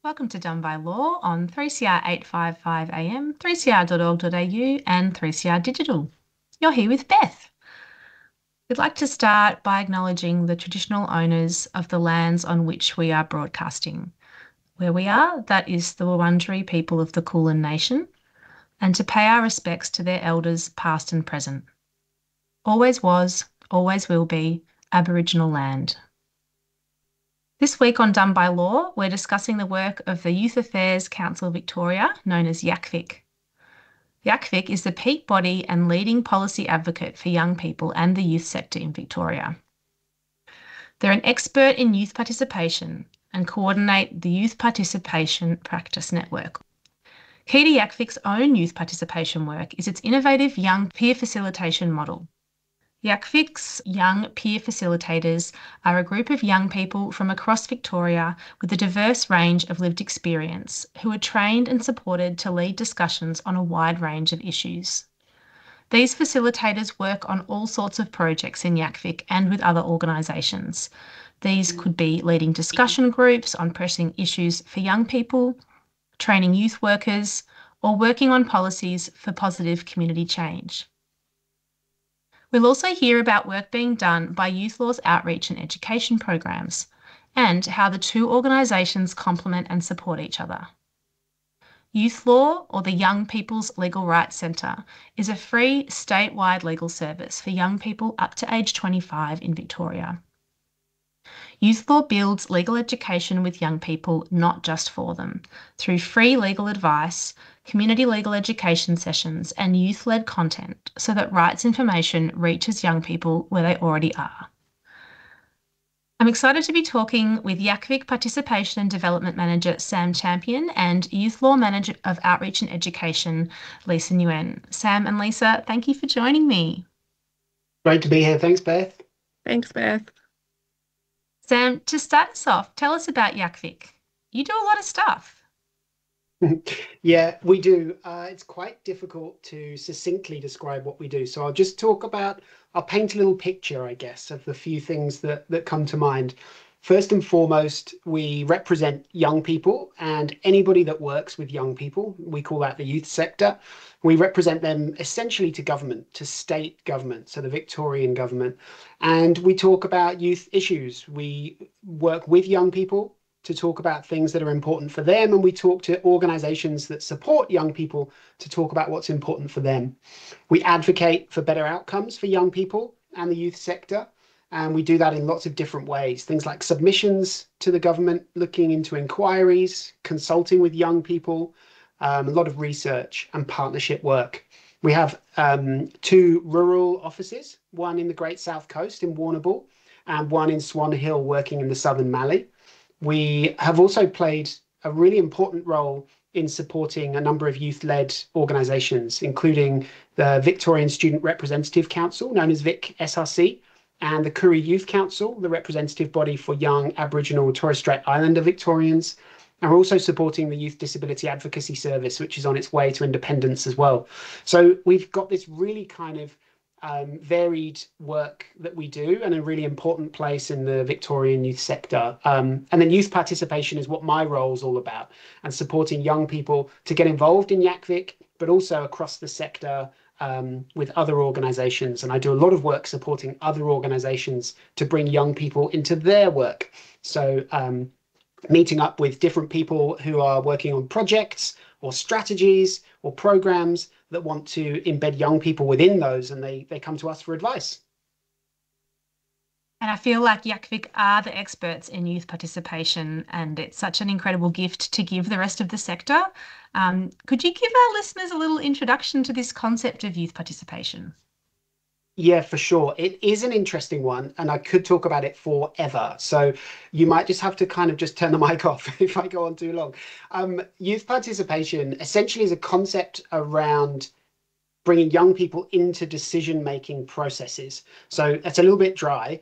Welcome to Done by Law on 3CR 855 AM, 3cr.org.au and 3CR Digital. You're here with Beth. We'd like to start by acknowledging the traditional owners of the lands on which we are broadcasting. Where we are, that is the Wurundjeri people of the Kulin Nation, and to pay our respects to their elders past and present. Always was, always will be, Aboriginal land. This week on Done by Law, we're discussing the work of the Youth Affairs Council Victoria, known as YACVIC. YACVIC is the peak body and leading policy advocate for young people and the youth sector in Victoria. They're an expert in youth participation and coordinate the Youth Participation Practice Network. Key to YACVIC's own youth participation work is its innovative young peer facilitation model. YACVIC's Young Peer Facilitators are a group of young people from across Victoria with a diverse range of lived experience who are trained and supported to lead discussions on a wide range of issues. These facilitators work on all sorts of projects in YACVIC and with other organisations. These could be leading discussion groups on pressing issues for young people, training youth workers, or working on policies for positive community change. We'll also hear about work being done by Youth Law's outreach and education programs and how the two organisations complement and support each other. Youth Law, or the Young People's Legal Rights Centre, is a free statewide legal service for young people up to age 25 in Victoria. Youth Law builds legal education with young people, not just for them, through free legal advice, community legal education sessions and youth-led content so that rights information reaches young people where they already are. I'm excited to be talking with YACVIC Participation and Development Manager Sam Champion and Youth Law Manager of Outreach and Education Lisa Nguyen. Sam and Lisa, thank you for joining me. Great to be here. Thanks, Beth. Thanks, Beth. Sam, to start us off, tell us about YACVIC. You do a lot of stuff. Yeah, we do. It's quite difficult to succinctly describe what we do. So I'll paint a little picture, I guess, of the few things that come to mind. First and foremost, we represent young people and anybody that works with young people. We call that the youth sector. We represent them essentially to government, to state government, so the Victorian government. And we talk about youth issues. We work with young people to talk about things that are important for them, and we talk to organisations that support young people to talk about what's important for them. We advocate for better outcomes for young people and the youth sector, and we do that in lots of different ways. Things like submissions to the government, looking into inquiries, consulting with young people, a lot of research and partnership work. We have two rural offices, one in the Great South Coast in Warrnambool and one in Swan Hill working in the Southern Mallee. We have also played a really important role in supporting a number of youth-led organisations, including the Victorian Student Representative Council, known as Vic SRC, and the Koori Youth Council, the representative body for young Aboriginal and Torres Strait Islander Victorians. And we're also supporting the Youth Disability Advocacy Service, which is on its way to independence as well. So we've got this really kind of varied work that we do and a really important place in the Victorian youth sector. And then youth participation is what my role is all about, and supporting young people to get involved in YACVIC, but also across the sector with other organisations. And I do a lot of work supporting other organisations to bring young people into their work. So meeting up with different people who are working on projects or strategies or programs that want to embed young people within those, and they come to us for advice. And I feel like YACVIC are the experts in youth participation, and it's such an incredible gift to give the rest of the sector. Could you give our listeners a little introduction to this concept of youth participation? Yeah, for sure. It is an interesting one, and I could talk about it forever. So you might just have to kind of just turn the mic off if I go on too long. Youth participation essentially is a concept around bringing young people into decision-making processes. So it's a little bit dry.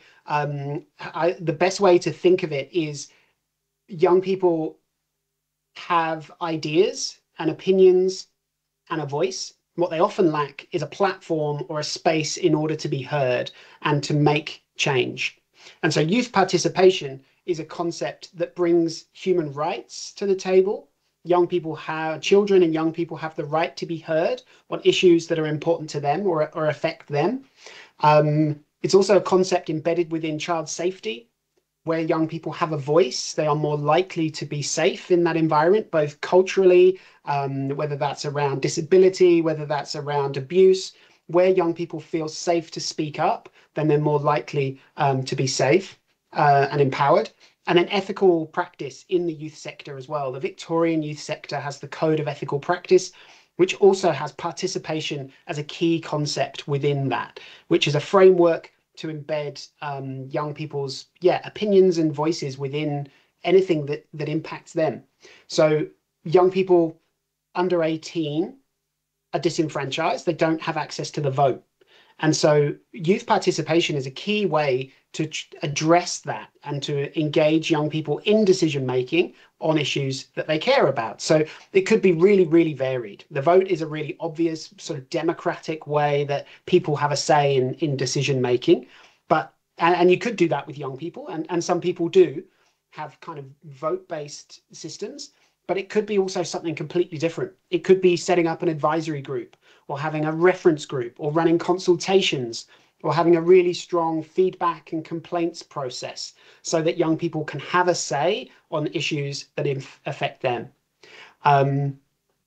The best way to think of it is young people have ideas and opinions and a voice. What they often lack is a platform or a space in order to be heard and to make change. And so youth participation is a concept that brings human rights to the table. Children and young people have the right to be heard on issues that are important to them or affect them. It's also a concept embedded within child safety, where young people have a voice. They are more likely to be safe in that environment, both culturally, whether that's around disability, whether that's around abuse. Where young people feel safe to speak up, then they're more likely to be safe and empowered. And then ethical practice in the youth sector as well. The Victorian youth sector has the Code of Ethical Practice, which also has participation as a key concept within that, which is a framework to embed young people's opinions and voices within anything that impacts them. So young people under 18 are disenfranchised. They don't have access to the vote. And so youth participation is a key way to address that and to engage young people in decision making on issues that they care about. So it could be really, really varied. The vote is a really obvious sort of democratic way that people have a say in decision making. And you could do that with young people, and some people do have kind of vote-based systems, but it could be also something completely different. It could be setting up an advisory group, or having a reference group, or running consultations, or having a really strong feedback and complaints process so that young people can have a say on issues that affect them. And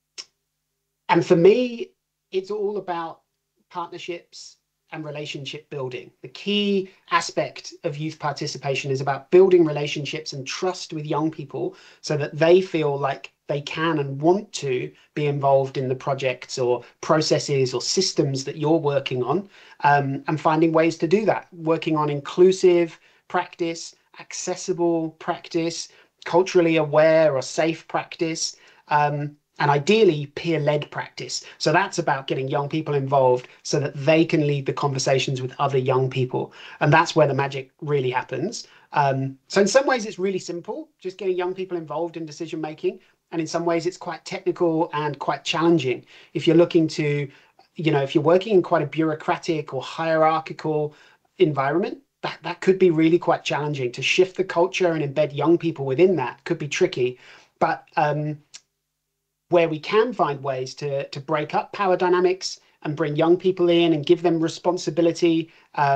for me, it's all about partnerships and relationship building. The key aspect of youth participation is about building relationships and trust with young people so that they feel like they can and want to be involved in the projects or processes or systems that you're working on, and finding ways to do that, working on inclusive practice, accessible practice, culturally aware or safe practice, and ideally peer-led practice. So that's about getting young people involved so that they can lead the conversations with other young people. And that's where the magic really happens. So in some ways it's really simple, just getting young people involved in decision making. And in some ways it's quite technical and quite challenging. If you're looking to, if you're working in quite a bureaucratic or hierarchical environment, that could be really quite challenging. To shift the culture and embed young people within that could be tricky. But where we can find ways to break up power dynamics and bring young people in and give them responsibility,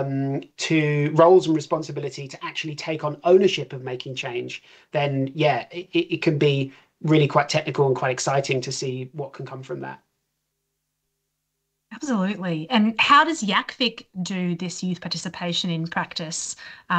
to roles and responsibility to actually take on ownership of making change, then it can be really quite technical and quite exciting to see what can come from that. Absolutely. And how does YACVIC do this youth participation in practice?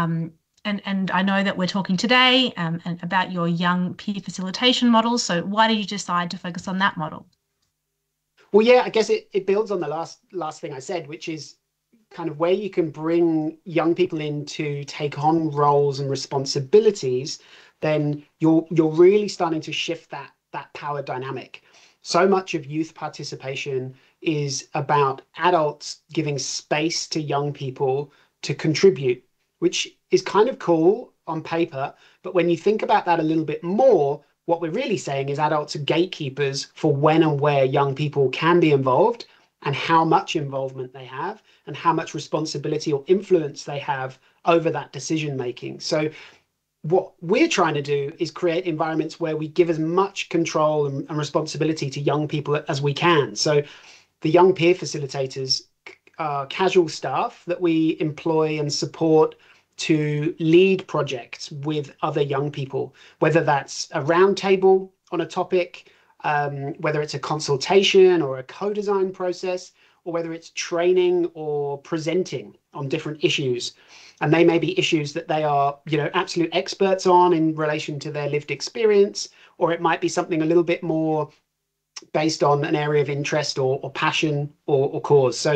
And I know that we're talking today and about your young peer facilitation model. So why did you decide to focus on that model? Well, I guess it builds on the last thing I said, which is kind of where you can bring young people in to take on roles and responsibilities, then you're really starting to shift that power dynamic. So much of youth participation is about adults giving space to young people to contribute, which is kind of cool on paper. But when you think about that a little bit more, what we're really saying is adults are gatekeepers for when and where young people can be involved and how much involvement they have and how much responsibility or influence they have over that decision making. So what we're trying to do is create environments where we give as much control and responsibility to young people as we can. So the young peer facilitators are casual staff that we employ and support to lead projects with other young people, whether that's a roundtable on a topic, whether it's a consultation or a co-design process, or whether it's training or presenting on different issues. And they may be issues that they are, absolute experts on in relation to their lived experience, or it might be something a little bit more based on an area of interest or passion or cause. So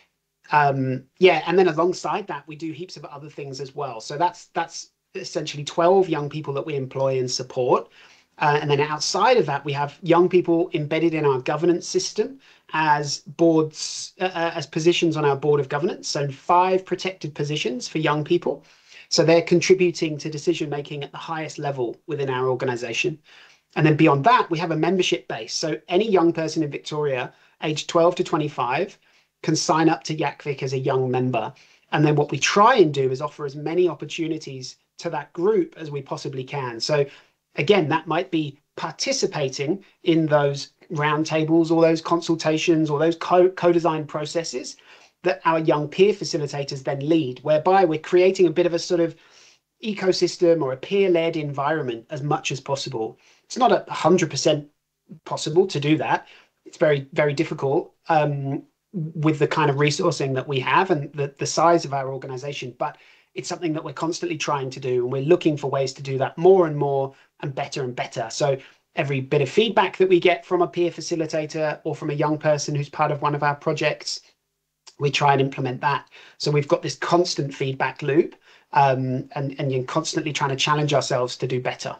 and then alongside that, we do heaps of other things as well. So that's essentially 12 young people that we employ and support. And then outside of that, we have young people embedded in our governance system as boards, as positions on our board of governance. So 5 protected positions for young people. So they're contributing to decision making at the highest level within our organization. And then beyond that, we have a membership base. So any young person in Victoria, aged 12 to 25, can sign up to YACVIC as a young member. And then what we try and do is offer as many opportunities to that group as we possibly can. So again, that might be participating in those roundtables or those consultations or those co-design processes that our young peer facilitators then lead, whereby we're creating a bit of a sort of ecosystem or a peer-led environment as much as possible. It's not 100% possible to do that. It's very, very difficult with the kind of resourcing that we have and the size of our organization, but it's something that we're constantly trying to do, and we're looking for ways to do that more and more and better. So every bit of feedback that we get from a peer facilitator or from a young person who's part of one of our projects, we try and implement that. So we've got this constant feedback loop, and you're constantly trying to challenge ourselves to do better.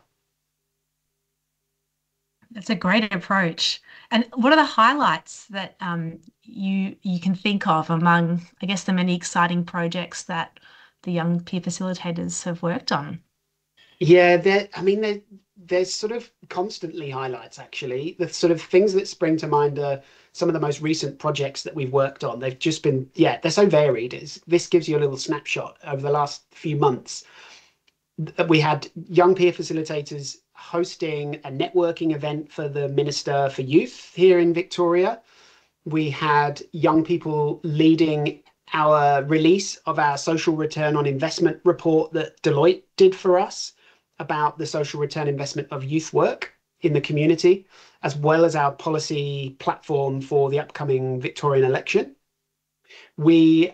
That's a great approach. And what are the highlights that you can think of among, I guess, the many exciting projects that the young peer facilitators have worked on? Yeah, there's sort of constantly highlights, actually. The sort of things that spring to mind are some of the most recent projects that we've worked on. They've just been, they're so varied. This gives you a little snapshot over the last few months. We had young peer facilitators hosting a networking event for the Minister for Youth here in Victoria. We had young people leading our release of our social return on investment report that Deloitte did for us about the social return investment of youth work in the community, as well as our policy platform for the upcoming Victorian election. We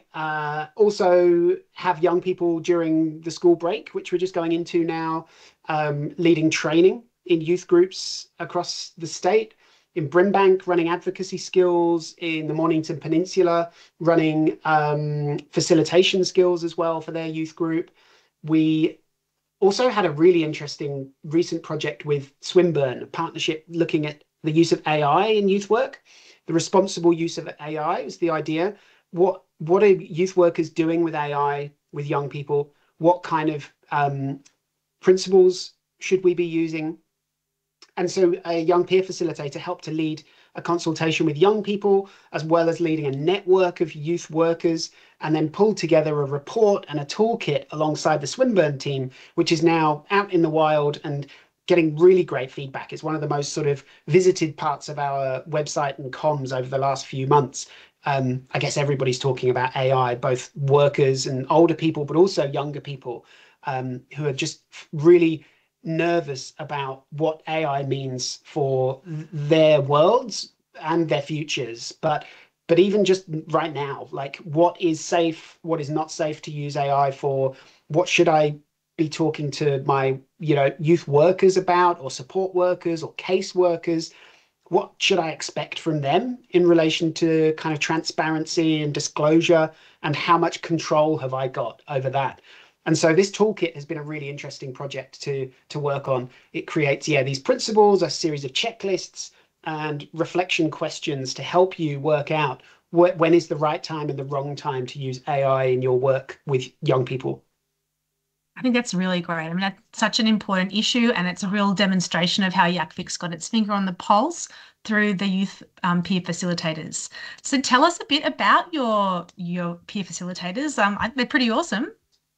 also have young people during the school break, which we're just going into now, leading training in youth groups across the state. In Brimbank, running advocacy skills. In the Mornington Peninsula, running facilitation skills as well for their youth group. We also had a really interesting recent project with Swinburne, a partnership looking at the use of AI in youth work. The responsible use of AI was the idea. What are youth workers doing with AI with young people? What kind of principles should we be using? And so a young peer facilitator helped to lead a consultation with young people, as well as leading a network of youth workers, and then pulled together a report and a toolkit alongside the Swinburne team, which is now out in the wild and getting really great feedback. It's one of the most sort of visited parts of our website and comms over the last few months. I guess everybody's talking about AI, both workers and older people, but also younger people who are just really nervous about what AI means for their worlds and their futures. But even just right now, like what is safe, what is not safe to use AI for? What should I be talking to my youth workers about, or support workers or case workers? What should I expect from them in relation to kind of transparency and disclosure, and how much control have I got over that? And so this toolkit has been a really interesting project to work on. It creates, these principles, a series of checklists and reflection questions to help you work out when is the right time and the wrong time to use AI in your work with young people. I think that's really great. I mean, that's such an important issue, and it's a real demonstration of how YACVIC's got its finger on the pulse through the youth peer facilitators. So tell us a bit about your peer facilitators. They're pretty awesome.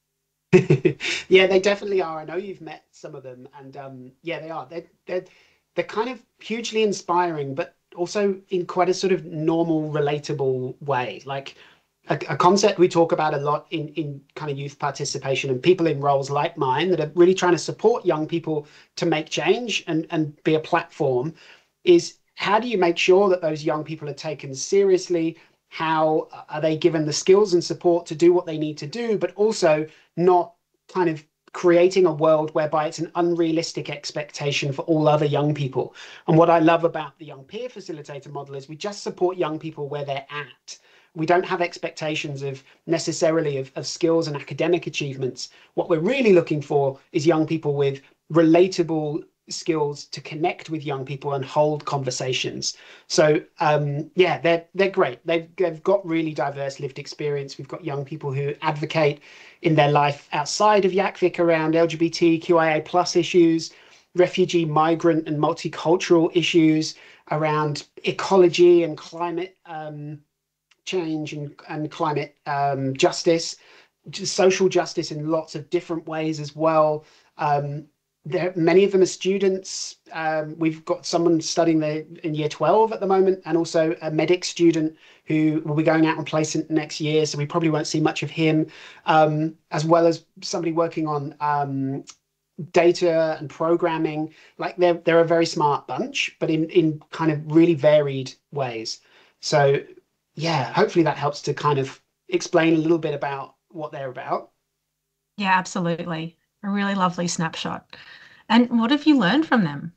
Yeah, they definitely are. I know you've met some of them, and they are. They're kind of hugely inspiring, but also in quite a sort of normal, relatable way. Like a concept we talk about a lot in kind of youth participation and people in roles like mine that are really trying to support young people to make change and be a platform is, how do you make sure that those young people are taken seriously? How are they given the skills and support to do what they need to do, but also not kind of creating a world whereby it's an unrealistic expectation for all other young people? And what I love about the young peer facilitator model is we just support young people where they're at. We don't have expectations of necessarily of skills and academic achievements. What we're really looking for is young people with relatable skills to connect with young people and hold conversations. So they're great. They've got really diverse lived experience. We've got young people who advocate in their life outside of YACVIC around LGBTQIA plus issues, refugee, migrant and multicultural issues, around ecology and climate change and climate justice. social justice in lots of different ways as well. Many of them are students. We've got someone studying there in year 12 at the moment, and also a medic student who will be going out on placement next year. So we probably won't see much of him, as well as somebody working on data and programming. Like they're a very smart bunch, but in kind of really varied ways. So yeah, hopefully that helps to kind of explain a little bit about what they're about. Yeah, absolutely. A really lovely snapshot. And what have you learned from them?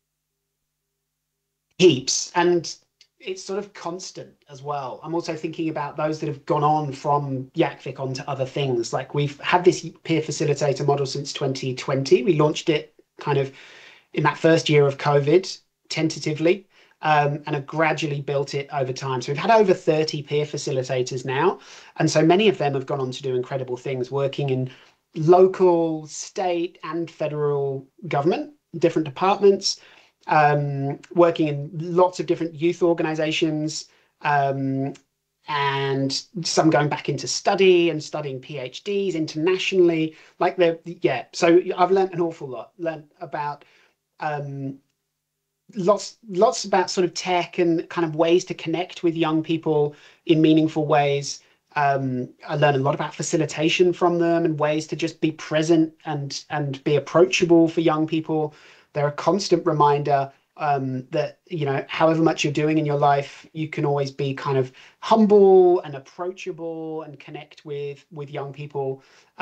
Heaps. And it's sort of constant as well. I'm also thinking about those that have gone on from YAKVIC onto other things. Like we've had this peer facilitator model since 2020. We launched it kind of in that first year of COVID, tentatively, and have gradually built it over time. So we've had over 30 peer facilitators now. And so many of them have gone on to do incredible things, working in local, state, and federal government, different departments, working in lots of different youth organizations, and some going back into study and studying PhDs internationally. Like yeah. So I've learned an awful lot. Learned about lots about sort of tech and kind of ways to connect with young people in meaningful ways. I learned a lot about facilitation from them and ways to just be present and be approachable for young people. They're a constant reminder that, you know, however much you're doing in your life, you can always be kind of humble and approachable and connect with young people.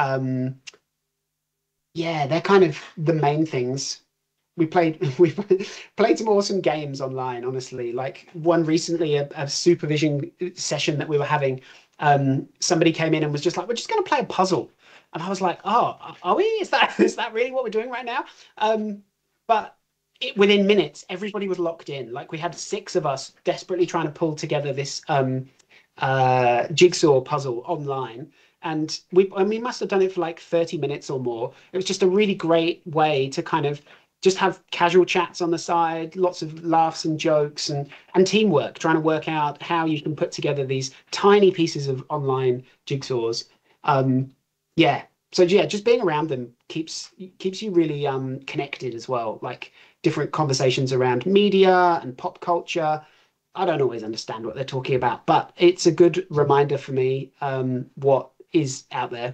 Yeah, they're kind of the main things. We played some awesome games online, honestly. Like one recently, a supervision session that we were having, somebody came in and was just like, we're just going to play a puzzle. And I was like, oh, are we? Is that really what we're doing right now? But within minutes, everybody was locked in. Like we had 6 of us desperately trying to pull together this jigsaw puzzle online. And we must have done it for like 30 minutes or more. It was just a really great way to kind of just have casual chats on the side, lots of laughs and jokes and teamwork, trying to work out how you can put together these tiny pieces of online jigsaws. Yeah. So yeah, just being around them keeps you really connected as well. Like different conversations around media and pop culture. I don't always understand what they're talking about, but it's a good reminder for me what is out there.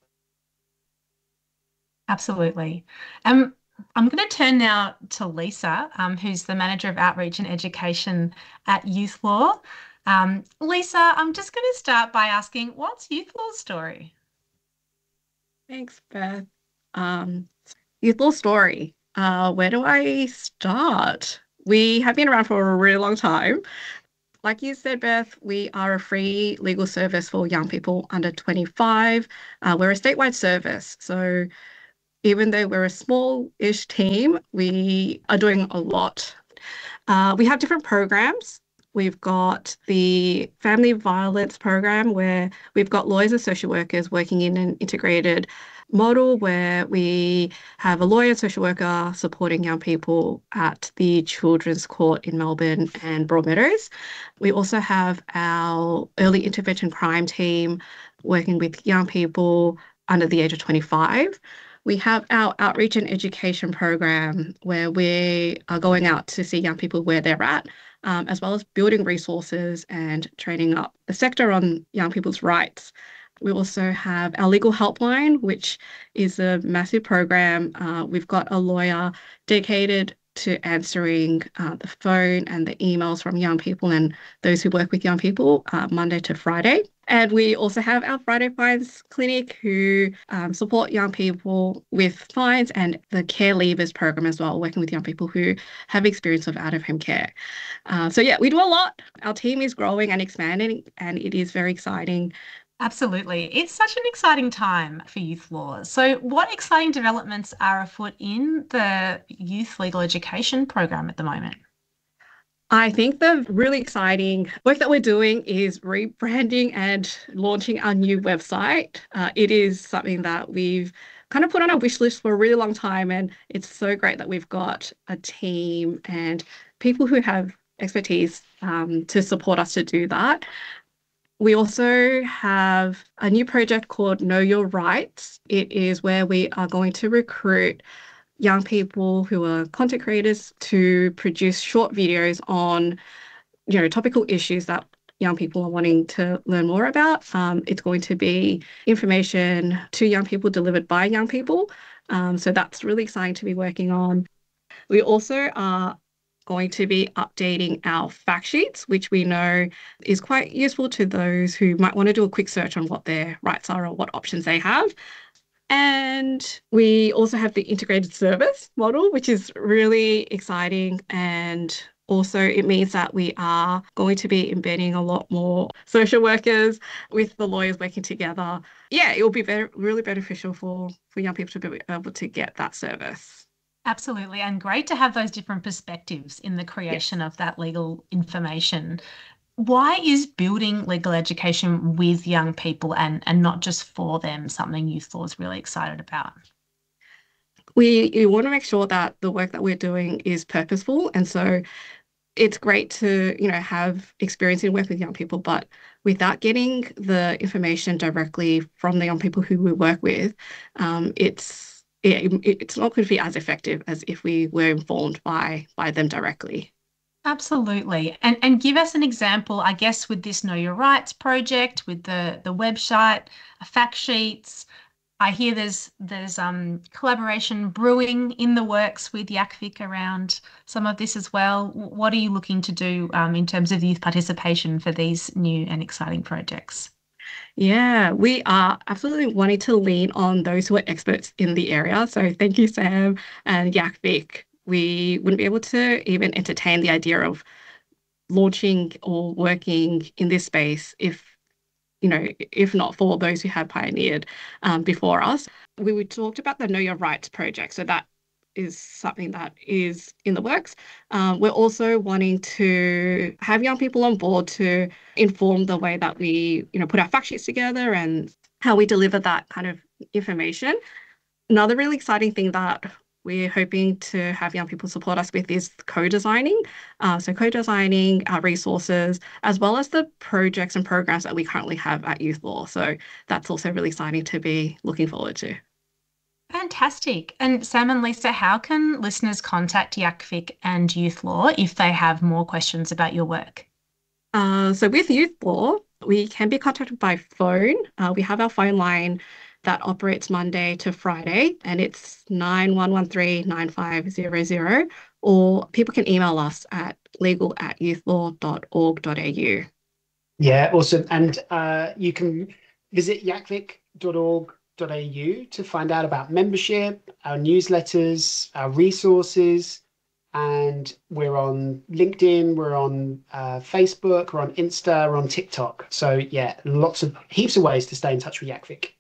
Absolutely. I'm going to turn now to Lisa, who's the Manager of Outreach and Education at Youth Law. Lisa, I'm just going to start by asking, what's Youth Law's story? Thanks, Beth. Youth Law story. Where do I start? We have been around for a really long time. Like you said, Beth, we are a free legal service for young people under 25. We're a statewide service. So even though we're a small-ish team, we are doing a lot. We have different programs. We've got the family violence program where we've got lawyers and social workers working in an integrated model where we have a lawyer and social worker supporting young people at the Children's Court in Melbourne and Broadmeadows. We also have our early intervention crime team working with young people under the age of 25. We have our outreach and education program where we are going out to see young people where they're at, as well as building resources and training up the sector on young people's rights. We also have our legal helpline, which is a massive program. We've got a lawyer dedicated to answering the phone and the emails from young people and those who work with young people Monday to Friday. And we also have our Friday Fines Clinic who support young people with fines and the Care Leavers program as well, working with young people who have experience of out-of-home care. So yeah, we do a lot. Our team is growing and expanding and it is very exciting. Absolutely. It's such an exciting time for youth law. So what exciting developments are afoot in the youth legal education program at the moment? I think the really exciting work that we're doing is rebranding and launching our new website. It is something that we've kind of put on our wish list for a really long time, and it's so great that we've got a team and people who have expertise to support us to do that. We also have a new project called Know Your Rights. It is where we are going to recruit young people who are content creators to produce short videos on, topical issues that young people are wanting to learn more about. It's going to be information to young people delivered by young people. So that's really exciting to be working on. We also are going to be updating our fact sheets, which we know is quite useful to those who might want to do a quick search on what their rights are or what options they have. And we also have the integrated service model, which is really exciting. And also, it means that we are going to be embedding a lot more social workers with the lawyers working together. Yeah, it will be really beneficial for young people to be able to get that service. Absolutely. And great to have those different perspectives in the Yes. creation of that legal information. Why is building legal education with young people and not just for them something Youth Law is really excited about? We want to make sure that the work that we're doing is purposeful. And so it's great to, have experience in work with young people, but without getting the information directly from the young people who we work with, it's not going to be as effective as if we were informed by them directly. Absolutely. And give us an example, I guess, with this Know Your Rights project, with the website, fact sheets. I hear there's collaboration brewing in the works with YACVIC around some of this as well. What are you looking to do in terms of youth participation for these new and exciting projects? Yeah, we are absolutely wanting to lean on those who are experts in the area. So thank you, Sam and YACVIC. We wouldn't be able to even entertain the idea of launching or working in this space if not for those who have pioneered before us. We talked about the Know Your Rights project, so that is something that is in the works. We're also wanting to have young people on board to inform the way that we, put our fact sheets together and how we deliver that kind of information. Another really exciting thing that we're hoping to have young people support us with is co-designing. So co-designing our resources as well as the projects and programs that we currently have at Youth Law. So that's also really exciting to be looking forward to. Fantastic. And Sam and Lisa, how can listeners contact YACVIC and Youth Law if they have more questions about your work? So with Youth Law, we can be contacted by phone. We have our phone line that operates Monday to Friday, and it's 9113-9500, or people can email us at legal@youthlaw.org.au. Yeah, awesome. And you can visit yakvic.org.au to find out about membership, our newsletters, our resources. And we're on LinkedIn, we're on Facebook, we're on Insta, we're on TikTok. So yeah, heaps of ways to stay in touch with YACVIC.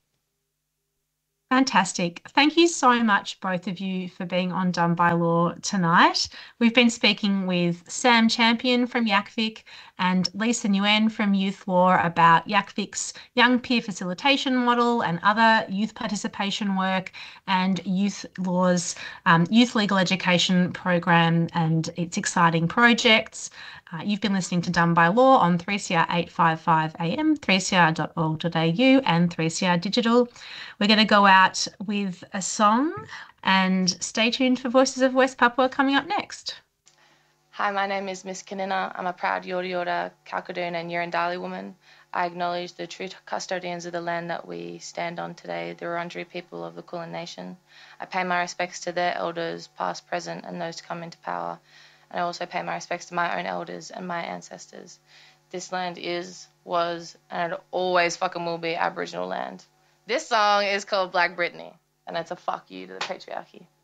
Fantastic. Thank you so much, both of you, for being on Done by Law tonight. We've been speaking with Sam Champion from YACVIC and Lisa Nguyen from Youth Law about YACVIC's young peer facilitation model and other youth participation work, and Youth Law's youth legal education program and its exciting projects. You've been listening to Done by Law on 3CR 855 AM, 3cr.org.au and 3CR Digital. We're going to go out with a song and stay tuned for Voices of West Papua coming up next. Hi, my name is Miss Kanina. I'm a proud Yorta Yorta, Kalkadoon and Yurundali woman. I acknowledge the true custodians of the land that we stand on today, the Wurundjeri people of the Kulin Nation. I pay my respects to their elders, past, present, and those to come into power. And I also pay my respects to my own elders and my ancestors. This land is, was, and it always fucking will be Aboriginal land. This song is called Black Brittany, and it's a fuck you to the patriarchy.